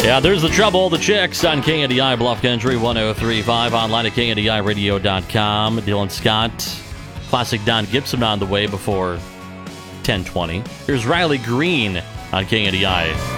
Yeah, there's the trouble. The Chicks on KNDI Bluff Country 103.5, online at KNDIRadio.com. Dylan Scott, classic Don Gibson on the way before 10:20. Here's Riley Green on KNDI.